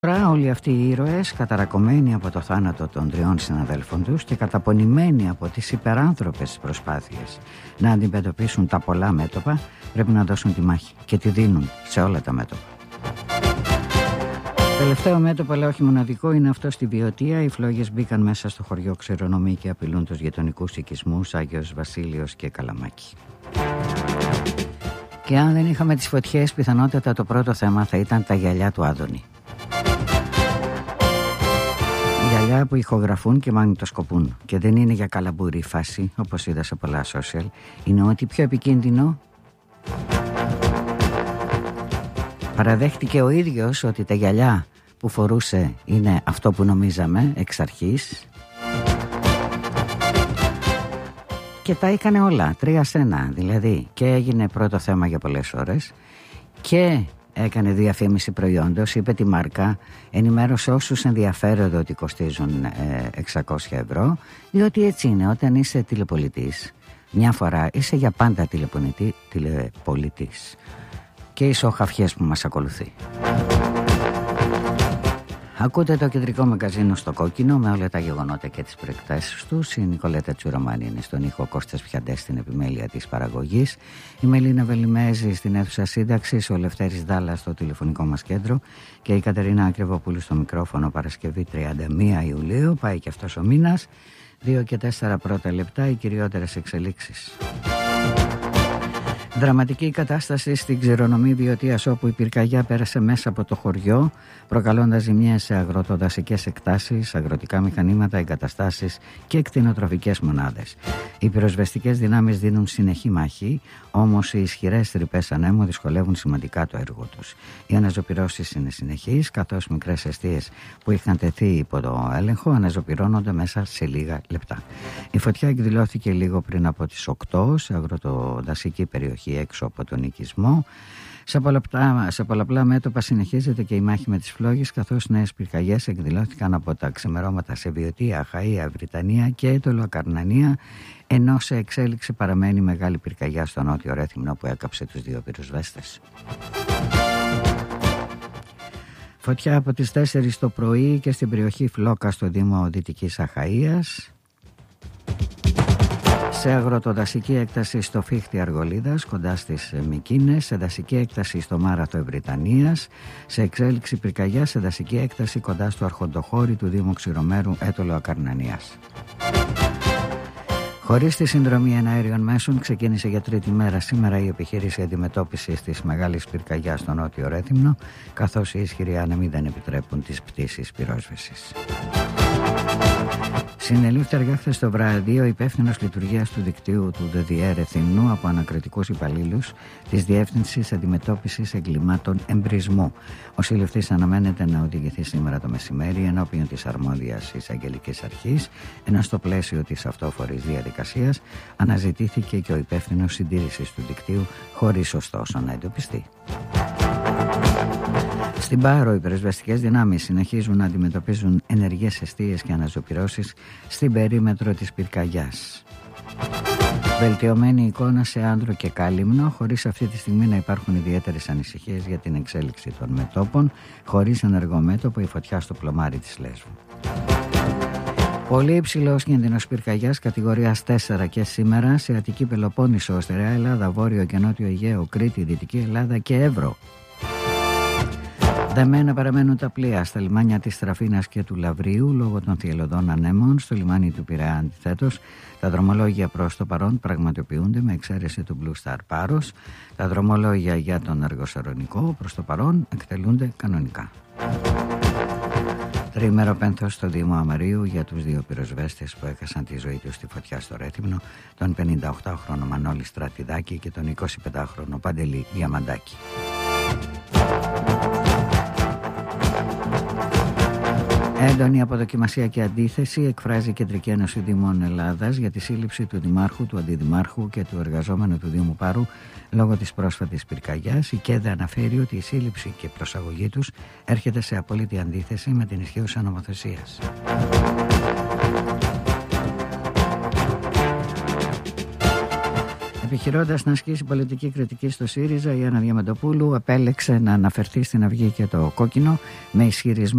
Τώρα όλοι αυτοί οι ήρωες, καταρακωμένοι από το θάνατο των 3 συναδέλφων τους και καταπονημένοι από τις υπεράνθρωπες προσπάθειες να αντιμετωπίσουν τα πολλά μέτωπα, πρέπει να δώσουν τη μάχη και τη δίνουν σε όλα τα μέτωπα. Τελευταίο μέτωπο, αλλά όχι μοναδικό, είναι αυτό στη Βιωτία. Οι φλόγες μπήκαν μέσα στο χωριό Ξηρονομί και απειλούν τους γειτονικούς οικισμούς Άγιος Βασίλειος και Καλαμάκι. Και αν δεν είχαμε τις φωτιές, πιθανότατα το πρώτο θέμα θα ήταν τα γυαλιά του Άδωνη. Γυαλιά που ηχογραφούν και μαγνητοσκοπούν. Και δεν είναι για καλαμπούρη η φάση, όπως είδα σε πολλά social. Είναι ότι πιο επικίνδυνο. Παραδέχτηκε ο ίδιος ότι τα γυαλιά που φορούσε είναι αυτό που νομίζαμε εξ αρχής. Και τα έκανε όλα, 3-1. Δηλαδή και έγινε πρώτο θέμα για πολλές ώρες και έκανε διαφήμιση προϊόντος, είπε τη μάρκα, ενημέρωσε όσους ενδιαφέρονται ότι κοστίζουν 600 ευρώ, διότι έτσι είναι όταν είσαι τηλεπολιτής. Μια φορά είσαι για πάντα τηλεπολιτής και είσαι ο Χαφιές που μας ακολουθεί. Ακούτε το κεντρικό μαγκαζίνο στο Κόκκινο με όλα τα γεγονότα και τις προεκτάσεις τους. Η Νικολέτα Τσουραμάνη είναι στον ήχο, Κώστας Πιαντές στην επιμέλεια της παραγωγής, η Μελίνα Βελιμέζη στην αίθουσα σύνταξης, ο Λευτέρης Δάλλας στο τηλεφωνικό μας κέντρο και η Κατερίνα Ακριβοπούλου στο μικρόφωνο. Παρασκευή 31 Ιουλίου, πάει και αυτός ο μήνας. 2 και 4 πρώτα λεπτά, οι κυριότερες εξελίξεις. Δραματική κατάσταση στην Ξηρονομί Βιωτίας, όπου η πυρκαγιά πέρασε μέσα από το χωριό, προκαλώντας ζημιές σε αγροτοδασικές εκτάσεις, αγροτικά μηχανήματα, εγκαταστάσεις και κτηνοτροφικές μονάδες. Οι πυροσβεστικές δυνάμεις δίνουν συνεχή μάχη, όμως οι ισχυρές τρυπές ανέμου δυσκολεύουν σημαντικά το έργο τους. Οι αναζωπυρώσεις είναι συνεχείς, καθώς μικρές εστίες που είχαν τεθεί υπό το έλεγχο αναζωπυρώνονται μέσα σε λίγα λεπτά. Η φωτιά εκδηλώθηκε λίγο πριν από τις 8 σε αγροτοδασική περιοχή έξω από τον οικισμό. Σε πολλαπλά μέτωπα συνεχίζεται και η μάχη με τις φλόγες, καθώς νέες πυρκαγιές εκδηλώθηκαν από τα ξημερώματα σε Βιωτία, Αχαΐα, Βρυτανία και Έτωλο Ακαρνανία, ενώ σε εξέλιξη παραμένει μεγάλη πυρκαγιά στο νότιο Ρέθυμνο που έκαψε τους 2 πυροσβέστες. Φωτιά από τις 4 το πρωί και στην περιοχή Φλόκα στο Δήμο Δυτικής Αχαΐας. Σε αγροτοδασική έκταση στο Φίχτη Αργολίδας, κοντά στις Μικίνες, σε δασική έκταση στο Μάραθο Ευρυτανίας, σε εξέλιξη πυρκαγιά σε δασική έκταση κοντά στο Αρχοντοχώρι του Δήμου Ξηρομέρου, Έτωλο Ακαρνανίας. Χωρίς τη συνδρομή εναέριων μέσων, ξεκίνησε για τρίτη μέρα σήμερα η επιχείρηση αντιμετώπισης της μεγάλης πυρκαγιάς στο νότιο Ρέθυμνο, καθώς οι ισχυροί άνεμοι δεν επιτρέπουν τις πτήσεις πυρόσβεσης. Συνελήφθη αργά χθες το βράδυ ο υπεύθυνος λειτουργίας του δικτύου του ΔΔΕ Ρεθυμνού από ανακριτικούς υπαλλήλους της Διεύθυνσης Αντιμετώπισης Εγκλημάτων Εμπρισμού. Ο συλληφθής αναμένεται να οδηγηθεί σήμερα το μεσημέρι ενώπιον της αρμόδιας εισαγγελικής αρχής, ενώ στο πλαίσιο της αυτόφορης διαδικασίας αναζητήθηκε και ο υπεύθυνος συντήρησης του δικτύου, χωρίς ωστόσο να εντοπιστεί. Στην Πάρο, οι πυροσβεστικές δυνάμεις συνεχίζουν να αντιμετωπίζουν ενεργές εστίες και αναζωπυρώσεις στην περίμετρο της πυρκαγιάς. Βελτιωμένη εικόνα σε Άνδρο και Κάλυμνο, χωρίς αυτή τη στιγμή να υπάρχουν ιδιαίτερες ανησυχίες για την εξέλιξη των μετώπων, χωρίς ενεργό μέτωπο η φωτιά στο πλωμάρι της Λέσβου. Πολύ υψηλός κίνδυνος πυρκαγιάς κατηγορίας 4 και σήμερα σε Αττική Πελοπόννησο, Στερεά Ελλάδα, Βόρειο και Νότιο Αιγαίο, Κρήτη, Δυτική Ελλάδα και Εύρο. Δεμένα παραμένουν τα πλοία στα λιμάνια της Τραφίνας και του Λαβρίου λόγω των θυελλωδών ανέμων. Στο λιμάνι του Πειραιά αντιθέτως, τα δρομολόγια προς το παρόν πραγματοποιούνται με εξαίρεση του Blue Star Πάρος. Τα δρομολόγια για τον Αργοσαρονικό προς το παρόν εκτελούνται κανονικά. Τριήμερο πένθος στο Δήμο Αμαρίου για τους 2 πυροσβέστες που έχασαν τη ζωή τους στη φωτιά στο Ρέθυμνο, τον 58χρονο Μανώλη Στρατιδάκη και τον 25χρονο Παντελή Διαμαντάκη. Έντονη αποδοκιμασία και αντίθεση εκφράζει η Κεντρική Ένωση Δήμων Ελλάδας για τη σύλληψη του Δημάρχου, του Αντιδημάρχου και του εργαζόμενου του Δήμου Πάρου λόγω της πρόσφατης πυρκαγιάς. Η ΚΕΔ αναφέρει ότι η σύλληψη και προσαγωγή τους έρχεται σε απόλυτη αντίθεση με την ισχύουσα νομοθεσία. Επιχειρώντας να ασκήσει πολιτική κριτική στο ΣΥΡΙΖΑ, η Άννα Διαμαντοπούλου επέλεξε να αναφερθεί στην Αυγή και το Κόκκινο με ισχυρισμό